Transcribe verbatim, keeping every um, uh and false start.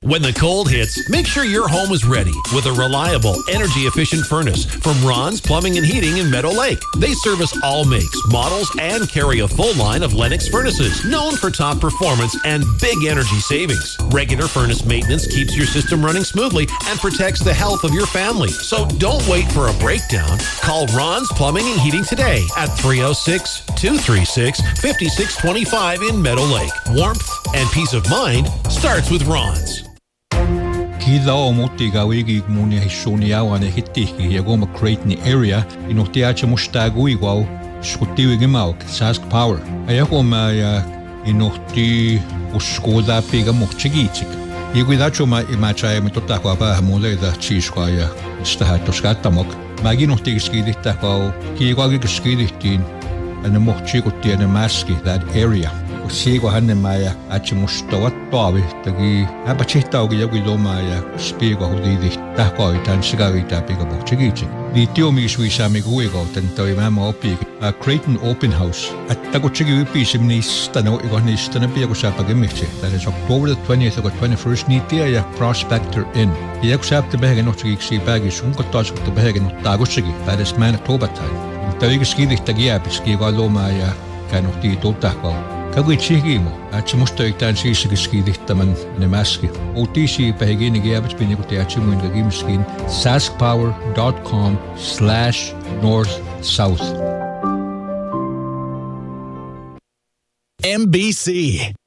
When the cold hits, make sure your home is ready with a reliable, energy-efficient furnace from Ron's Plumbing and Heating in Meadow Lake. They service all makes, models, and carry a full line of Lennox furnaces, known for top performance and big energy savings. Regular furnace maintenance keeps your system running smoothly and protects the health of your family. So don't wait for a breakdown. Call Ron's Plumbing and Heating today at three oh six, two three six, five six two five in Meadow Lake. Warmth and peace of mind starts with Ron's. Kida o moti gawigi muni hishoni awane hitiki yagoma Creighton area inotiacha mustagu igual skutiwi gemau Sask Power ayakoma ya inoti uskoda pega mochigitik iguidacho ma imacha mitota kwa ba mole da chishwa ya stahato skatamok maginotik skidita ko kiigagi skiditin ana mochigutti ana maski that area Sigo hanne maya achi mustawa toavi tagi apachitaugi yogi loma ya spiego hudidi tahko itan sigari tapiga bochigichi di tiomi suisa miguego tantoi mama opi a Creighton Open House at tagochigi upi simni stano igoni stana piego sapagemichi that is October the twentieth or twenty-first nitia ya Prospector Inn yaku sapte behegen ochigi si bagi sunko tos to behegen tagochigi that is Manitoba time tagi skidi tagi apiski loma ya kanuti totako Kagui chihimo, achi mustoitaan siisikiskiidihtaman ne maski. Outisi pehegini giabits pinikuti achi muin gagimskin saskpower.com slash north south. M B C